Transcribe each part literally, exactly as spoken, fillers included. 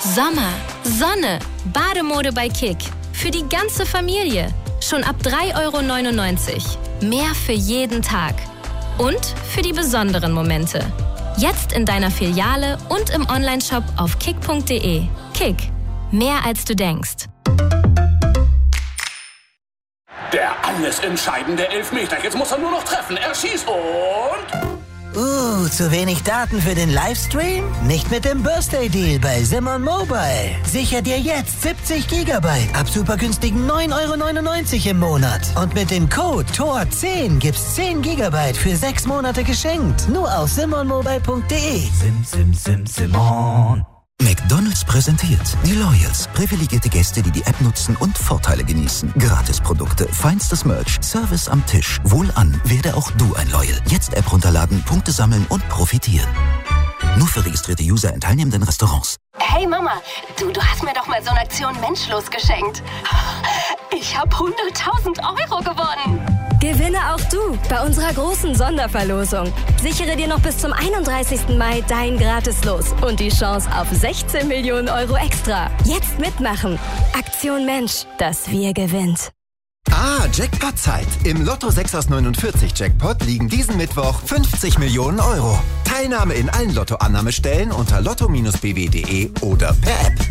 Sommer, Sonne, Bademode bei Kick. Für die ganze Familie. Schon ab drei Euro neunundneunzig. Mehr für jeden Tag. Und für die besonderen Momente. Jetzt in deiner Filiale und im Onlineshop auf kick punkt de. Kick. Mehr als du denkst. Der alles entscheidende Elfmeter. Jetzt muss er nur noch treffen. Er schießt und... Uh, zu wenig Daten für den Livestream? Nicht mit dem Birthday Deal bei Simon Mobile. Sicher dir jetzt siebzig Gigabyte ab super günstigen neun Euro neunundneunzig im Monat. Und mit dem Code T O R zehn gibt's zehn Gigabyte für sechs Monate geschenkt. Nur auf simon mobile punkt de. Sim, sim, sim, Simon. McDonald's präsentiert die Loyals. Privilegierte Gäste, die die App nutzen und Vorteile genießen. Gratisprodukte, feinstes Merch, Service am Tisch. Wohlan, werde auch du ein Loyal. Jetzt App runterladen, Punkte sammeln und profitieren. Nur für registrierte User in teilnehmenden Restaurants. Hey Mama, du, du hast mir doch mal so eine Aktion Menschlos geschenkt. Ich habe hunderttausend Euro gewonnen. Gewinne auch du bei unserer großen Sonderverlosung. Sichere dir noch bis zum einunddreißigsten Mai dein Gratislos und die Chance auf sechzehn Millionen Euro extra. Jetzt mitmachen. Aktion Mensch, das Wir gewinnt. Ah, Jackpot-Zeit. Im Lotto sechs aus neunundvierzig Jackpot liegen diesen Mittwoch fünfzig Millionen Euro. Teilnahme in allen Lotto-Annahmestellen unter lotto Bindestrich b w punkt de oder per App.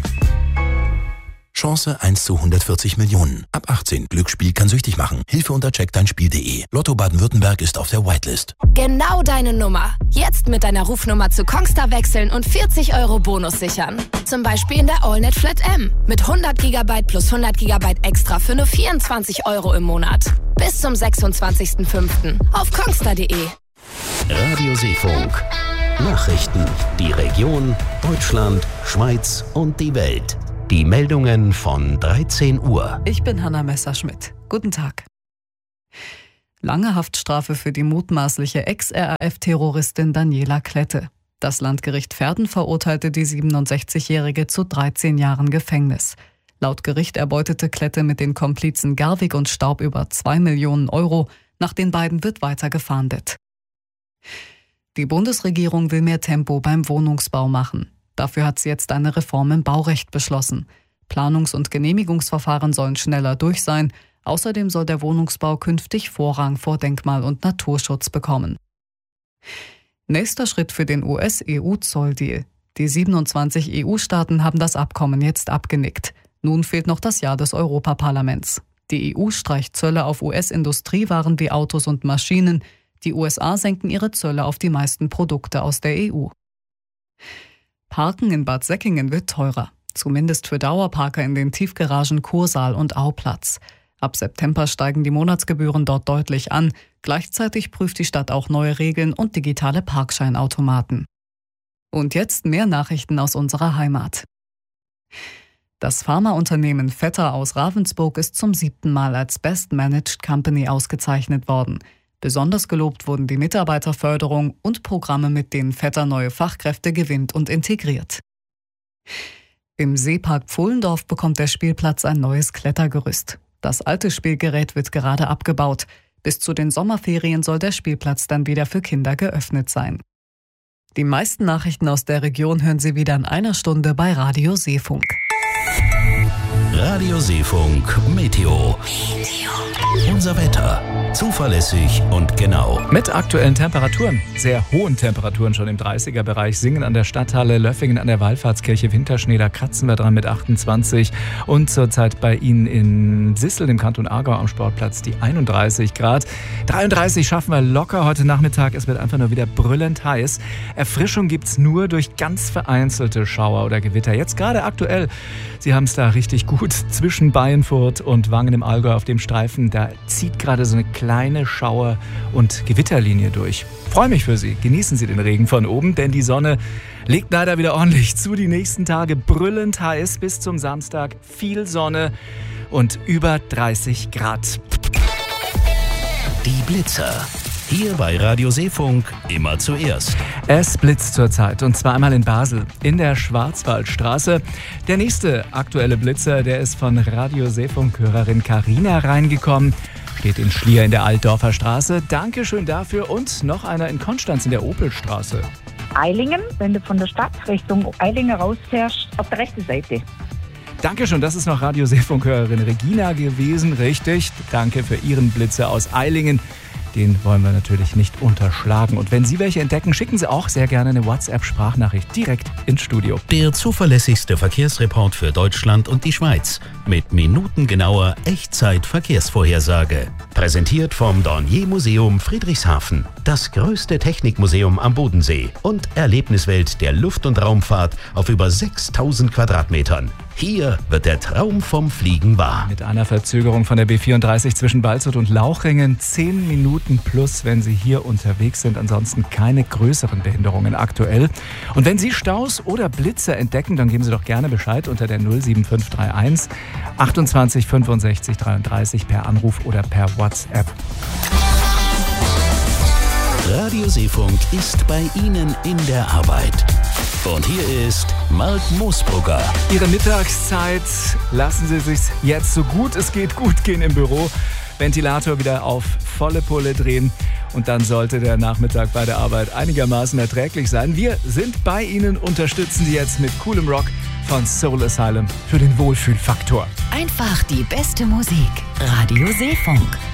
Chance eins zu hundertvierzig Millionen. Ab achtzehn. Glücksspiel kann süchtig machen. Hilfe unter check dein spiel punkt de. Lotto Baden-Württemberg ist auf der Whitelist. Genau deine Nummer. Jetzt mit deiner Rufnummer zu Kongstar wechseln und vierzig Euro Bonus sichern. Zum Beispiel in der AllNet Flat M. Mit hundert Gigabyte plus hundert Gigabyte extra für nur vierundzwanzig Euro im Monat. Bis zum sechsundzwanzigsten fünften auf kongstar punkt de. Radio Seefunk. Nachrichten. Die Region, Deutschland, Schweiz und die Welt. Die Meldungen von dreizehn Uhr. Ich bin Hanna Messerschmidt. Guten Tag. Lange Haftstrafe für die mutmaßliche Ex-R A F-Terroristin Daniela Klette. Das Landgericht Verden verurteilte die siebenundsechzigjährige zu dreizehn Jahren Gefängnis. Laut Gericht erbeutete Klette mit den Komplizen Garwig und Staub über zwei Millionen Euro. Nach den beiden wird weiter gefahndet. Die Bundesregierung will mehr Tempo beim Wohnungsbau machen. Dafür hat sie jetzt eine Reform im Baurecht beschlossen. Planungs- und Genehmigungsverfahren sollen schneller durch sein. Außerdem soll der Wohnungsbau künftig Vorrang vor Denkmal- und Naturschutz bekommen. Nächster Schritt für den U S-E U-Zolldeal. Die siebenundzwanzig E U-Staaten haben das Abkommen jetzt abgenickt. Nun fehlt noch das Ja des Europaparlaments. Die E U streicht Zölle auf U S-Industriewaren wie Autos und Maschinen. Die U S A senken ihre Zölle auf die meisten Produkte aus der E U. Parken in Bad Säckingen wird teurer. Zumindest für Dauerparker in den Tiefgaragen Kursaal und Auplatz. Ab September steigen die Monatsgebühren dort deutlich an. Gleichzeitig prüft die Stadt auch neue Regeln und digitale Parkscheinautomaten. Und jetzt mehr Nachrichten aus unserer Heimat. Das Pharmaunternehmen Vetter aus Ravensburg ist zum siebten Mal als Best Managed Company ausgezeichnet worden. Besonders gelobt wurden die Mitarbeiterförderung und Programme, mit denen Vetter neue Fachkräfte gewinnt und integriert. Im Seepark Pfullendorf bekommt der Spielplatz ein neues Klettergerüst. Das alte Spielgerät wird gerade abgebaut. Bis zu den Sommerferien soll der Spielplatz dann wieder für Kinder geöffnet sein. Die meisten Nachrichten aus der Region hören Sie wieder in einer Stunde bei Radio Seefunk. Radio Seefunk Meteo. Unser Wetter. Zuverlässig und genau. Mit aktuellen Temperaturen, sehr hohen Temperaturen schon im dreißiger-Bereich. Singen an der Stadthalle, Löffingen an der Wallfahrtskirche, Winterschnee, da kratzen wir dran mit achtundzwanzig. Und zurzeit bei Ihnen in Sissel, im Kanton Aargau am Sportplatz, die einunddreißig Grad. dreiunddreißig schaffen wir locker heute Nachmittag. Es wird einfach nur wieder brüllend heiß. Erfrischung gibt's nur durch ganz vereinzelte Schauer oder Gewitter. Jetzt gerade aktuell, Sie haben es da richtig gut, zwischen Bayernfurt und Wangen im Allgäu auf dem Streifen, da zieht gerade so eine kleine Schauer- und Gewitterlinie durch. Freue mich für Sie. Genießen Sie den Regen von oben, denn die Sonne legt leider wieder ordentlich zu. Die nächsten Tage brüllend heiß bis zum Samstag. Viel Sonne und über dreißig Grad. Die Blitzer. Hier bei Radio Seefunk immer zuerst. Es blitzt zurzeit und zwar einmal in Basel, in der Schwarzwaldstraße. Der nächste aktuelle Blitzer, der ist von Radio Seefunk-Hörerin Carina reingekommen. Steht in Schlier in der Altdorfer Straße. Dankeschön dafür. Und noch einer in Konstanz in der Opelstraße. Eilingen, wenn du von der Stadt Richtung Eilingen rausfährst, auf der rechten Seite. Dankeschön, das ist noch Radioseefunkhörerin Regina gewesen. Richtig, danke für Ihren Blitzer aus Eilingen. Den wollen wir natürlich nicht unterschlagen. Und wenn Sie welche entdecken, schicken Sie auch sehr gerne eine WhatsApp-Sprachnachricht direkt ins Studio. Der zuverlässigste Verkehrsreport für Deutschland und die Schweiz. Mit minutengenauer Echtzeit-Verkehrsvorhersage. Präsentiert vom Dornier-Museum Friedrichshafen. Das größte Technikmuseum am Bodensee. Und Erlebniswelt der Luft- und Raumfahrt auf über sechstausend Quadratmetern. Hier wird der Traum vom Fliegen wahr. Mit einer Verzögerung von der B vierunddreißig zwischen Waldshut und Lauchringen. Zehn Minuten plus, wenn Sie hier unterwegs sind. Ansonsten keine größeren Behinderungen aktuell. Und wenn Sie Staus oder Blitze entdecken, dann geben Sie doch gerne Bescheid unter der null sieben fünf drei eins achtundzwanzig fünfundsechzig dreiunddreißig per Anruf oder per WhatsApp. Radioseefunk ist bei Ihnen in der Arbeit. Und hier ist Mark Moosbrugger. Ihre Mittagszeit lassen Sie sich jetzt so gut es geht gut gehen im Büro. Ventilator wieder auf volle Pulle drehen und dann sollte der Nachmittag bei der Arbeit einigermaßen erträglich sein. Wir sind bei Ihnen, unterstützen Sie jetzt mit coolem Rock von Soul Asylum für den Wohlfühlfaktor. Einfach die beste Musik. Radio Seefunk.